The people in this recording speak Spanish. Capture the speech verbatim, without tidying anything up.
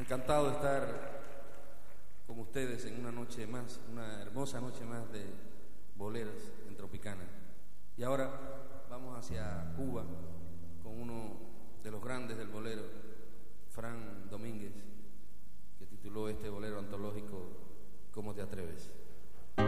Encantado de estar con ustedes en una noche más, una hermosa noche más de boleras en Tropicana. Y ahora vamos hacia Cuba con uno de los grandes del bolero, Fran Domínguez, que tituló este bolero antológico ¿Cómo te atreves?